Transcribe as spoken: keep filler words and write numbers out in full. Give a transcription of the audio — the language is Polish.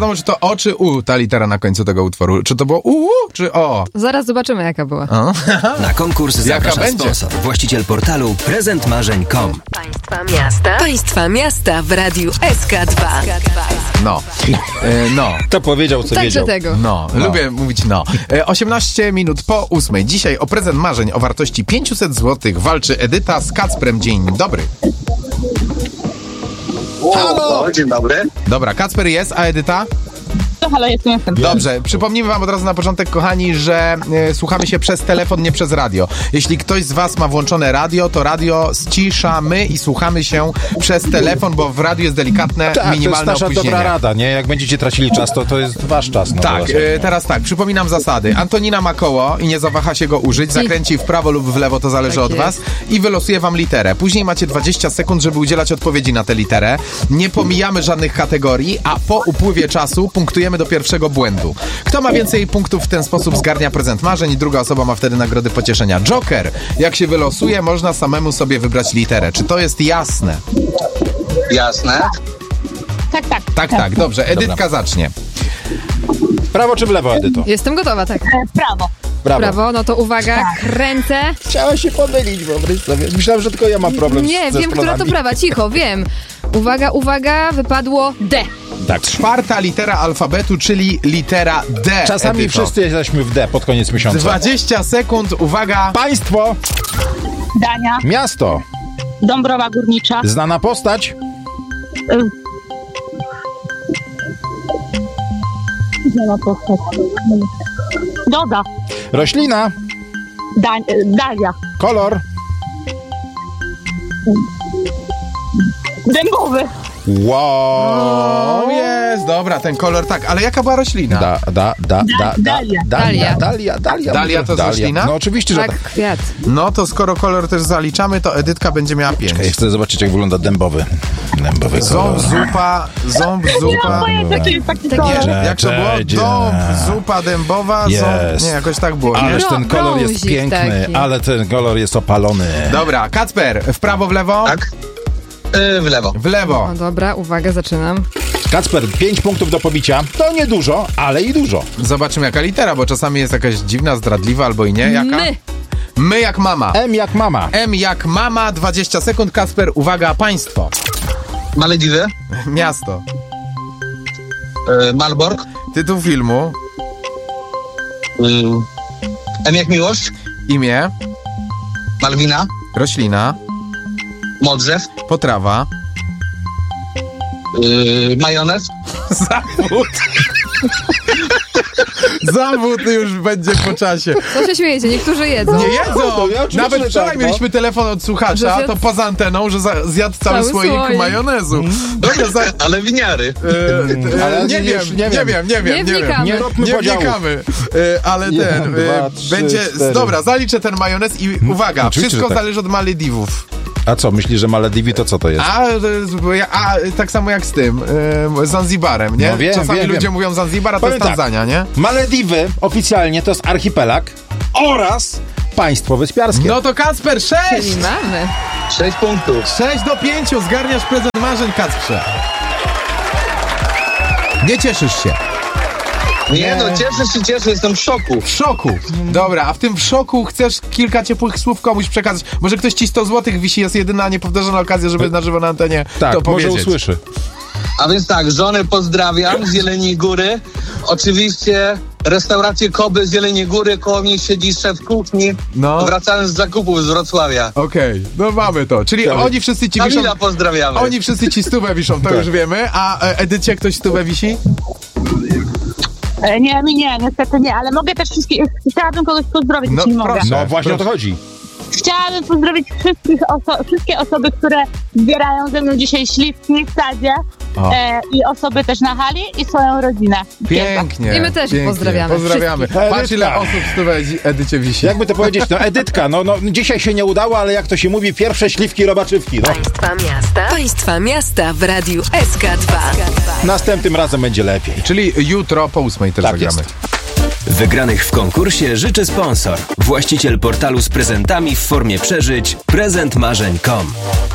wiadomo, czy to O, czy U, ta litera na końcu tego utworu. Czy to było U, czy O? Zaraz zobaczymy, jaka była. O? Na konkurs zaprasza sponsor, właściciel portalu prezent marzeń kropka com. Państwa miasta. Państwa miasta w Radiu S K dwa. No. E, no. To powiedział, co Także wiedział. tego. No, No. lubię mówić no. E, osiemnaście minut po ósmej. Dzisiaj o prezent marzeń o wartości pięćset złotych walczy Edyta z Kacprem. Dzień dobry. Halo! Dzień dobry. Dobra, Kacper jest, a Edyta? No, halo, jestem, jestem. Dobrze, przypomnimy wam od razu na początek, kochani, że e, słuchamy się przez telefon, nie przez radio. Jeśli ktoś z was ma włączone radio, to radio ściszamy i słuchamy się przez telefon, bo w radiu jest delikatne, Tak, to jest minimalne nasza opóźnienie. dobra rada, nie? Jak będziecie tracili czas, to to jest wasz czas. No, Tak, teraz. e, teraz tak, przypominam zasady. Antonina ma koło i nie zawaha się go użyć, zakręci w prawo lub w lewo, to zależy Tak od jest. was i wylosuje wam literę. Później macie dwadzieścia sekund, żeby udzielać odpowiedzi na tę literę. Nie pomijamy żadnych kategorii, a po upływie czasu punktujemy do pierwszego błędu. Kto ma więcej punktów w ten sposób zgarnia prezent marzeń i druga osoba ma wtedy nagrody pocieszenia. Joker, jak się wylosuje, można samemu sobie wybrać literę. Czy to jest jasne? Jasne. Tak, tak. Tak, tak, dobrze. Edytka zacznie. Prawo czy w lewo, Edyto? Jestem gotowa, tak. E, Prawo. Brawo. Prawo, no to uwaga, kręcę. Chciałaś się pomylić, wyobraź sobie. Myślałem, że tylko ja mam problem Nie, ze wiem, która to stronami. prawa, cicho, wiem. Uwaga, uwaga, wypadło D. Tak. Czwarta litera alfabetu, czyli litera D. Czasami Edyto. wszyscy jesteśmy w D pod koniec miesiąca. dwadzieścia sekund, uwaga. Państwo, Dania. miasto, Dąbrowa Górnicza. znana postać, Znana postać. Doda. roślina, Da, Dalia. kolor, Dębowy. wow. O, jest, dobra, ten kolor, tak, ale jaka była roślina? Da, da, da, da, da, Dalia. Dalia, Dalia, Dalia. Dalia to jest roślina? No oczywiście, że Tak, tak. kwiat. No to skoro kolor też zaliczamy, to Edytka będzie miała pięć. Ja chcę zobaczyć, jak wygląda dębowy. Dębowy kolor. Ząb, zupa, ząb, Nie zupa. mam pojęcia, jaki jest taki kolor. Nie, jak to było? Jedzie. Dąb, zupa dębowa, ząb. Jest. Nie, jakoś tak było, nie? Ależ ten kolor jest brązik piękny, taki. ale ten kolor jest opalony. Dobra, Kacper, w prawo, w lewo? Tak? Yy, w lewo. W lewo. No dobra, uwaga, zaczynam. Kacper, pięć punktów do pobicia. To nie dużo, ale i dużo. Zobaczymy jaka litera, bo czasami jest jakaś dziwna, zdradliwa albo i nie. Jaka? My. My jak mama. M jak mama. M jak mama, dwadzieścia sekund. Kasper, uwaga, państwo. Malediwy. Miasto. Yy, Malbork. Tytuł filmu. Yy, M jak miłość. Imię. Malwina. Roślina. Modrzew. Potrawa. Yy, majonez. Zawód. Zawód już będzie po czasie. Co się śmiejecie? Niektórzy jedzą. Nie jedzą! to ja oczywiście, Nawet że wczoraj tak, no. mieliśmy telefon od Że słuchacza, zjadł- to poza anteną, że za, zjadł cały, Cały słoik słoik. majonezu. Dobra, za, e, Ale winiary. e, Ale nie, nie- wiem, nie nie wiem. wiem, nie wiem, Nie nie wiem. wnikamy. Nie róbmy Nie podziału. wnikamy, e, ale Jeden, ten, dwa, e, trzy, będzie, cztery. dobra, zaliczę ten majonez i uwaga, oczywiście, wszystko że tak. zależy od Malediwów. A co, myślisz, że Malediwy to co to jest? A, to jest- a tak samo jak z tym, e, Zanzibarem, nie? No wiem, Czasami wiem, ludzie wiem. mówią Zanzibar, a to Powiem jest tak. Tanzania, nie? Malediwy oficjalnie to jest archipelag oraz państwo wyspiarskie. No to Kacper, Czyli sześć! mamy. Sześć punktów. sześć do pięciu, zgarniasz prezent marzeń, Kacprze. Nie cieszysz się. Nie no, cieszę się, cieszę, jestem w szoku. W szoku. Dobra, a w tym szoku chcesz kilka ciepłych słów komuś przekazać. Może ktoś ci sto złotych wisi, jest jedyna niepowtarzana okazja, żeby na żywo na antenie tak, to może powiedzieć. usłyszy. A więc tak, żonę pozdrawiam z Jeleniej Góry. Oczywiście restaurację Koby z Jeleniej Góry, koło mnie siedzi szef kuchni. No. Wracając z zakupów z Wrocławia. Okej, no mamy to. Czyli Dobra. oni wszyscy ci wiszą... Kamila pozdrawiamy. Oni wszyscy ci stówę wiszą, to Tak. już wiemy. A e, Edycie ktoś stówę wisi? E, Nie, mi nie, niestety nie, ale mogę też wszystkich, chciałabym kogoś pozdrowić, No, jeśli mogę. proszę. No właśnie proszę. o to chodzi. Chciałabym pozdrowić wszystkich oso- wszystkie osoby, które zbierają ze mną dzisiaj śliwki w sadzie O. e, i osoby też na hali i swoją rodzinę. Pięknie. I my też ich pięknie. pozdrawiamy. Pozdrawiamy. Wszystkich. Patrz ile Edytka. osób stówę Edycie wisi. Jakby to powiedzieć, no Edytka, no, no dzisiaj się nie udało, ale jak to się mówi, pierwsze śliwki robaczywki. No. Państwa miasta. Państwa miasta w Radiu S K dwa. Następnym razem będzie lepiej. Czyli jutro po ósmej też Tak zagramy. jest. Wygranych w konkursie życzy sponsor, właściciel portalu z prezentami w formie przeżyć prezent marzeń kropka com.